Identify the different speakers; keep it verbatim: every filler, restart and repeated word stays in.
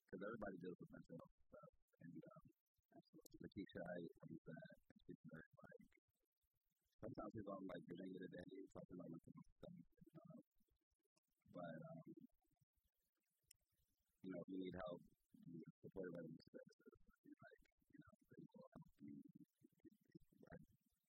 Speaker 1: because everybody deals with mental health stuff. And um, Lakeisha, I think that it's very like sometimes it's on like beginning of the day, talking about mental health stuff. Uh, but um, you know, if you need help, you support by these services.